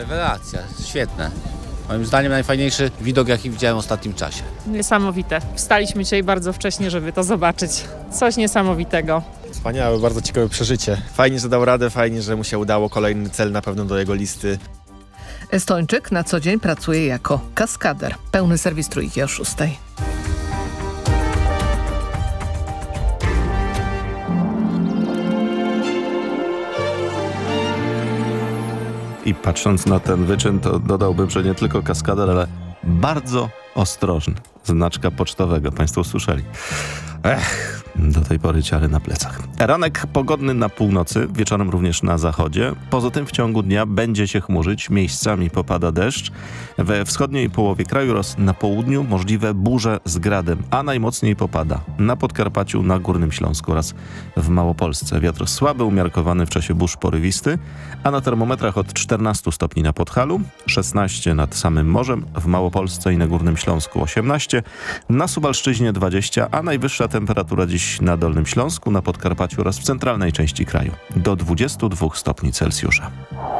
Rewelacja, świetne. Moim zdaniem najfajniejszy widok, jaki widziałem w ostatnim czasie. Niesamowite. Wstaliśmy dzisiaj bardzo wcześnie, żeby to zobaczyć. Coś niesamowitego. Wspaniałe, bardzo ciekawe przeżycie. Fajnie, że dał radę, fajnie, że mu się udało. Kolejny cel na pewno do jego listy. Estończyk na co dzień pracuje jako kaskader. Pełny serwis Trójki o 6:00. I patrząc na ten wyczyn, to dodałbym, że nie tylko kaskader, ale bardzo ostrożny. Znaczka pocztowego. Państwo słyszeli. Do tej pory ciary na plecach. Ranek pogodny na północy, wieczorem również na zachodzie. Poza tym w ciągu dnia będzie się chmurzyć, miejscami popada deszcz. We wschodniej połowie kraju oraz na południu możliwe burze z gradem, a najmocniej popada na Podkarpaciu, na Górnym Śląsku oraz w Małopolsce. Wiatr słaby, umiarkowany w czasie burz porywisty, a na termometrach od 14 stopni na Podhalu, 16 nad samym morzem, w Małopolsce i na Górnym Śląsku 18, na Suwalszczyźnie 20, a najwyższa temperatura dziś na Dolnym Śląsku, na Podkarpaciu oraz w centralnej części kraju do 22 stopni Celsjusza.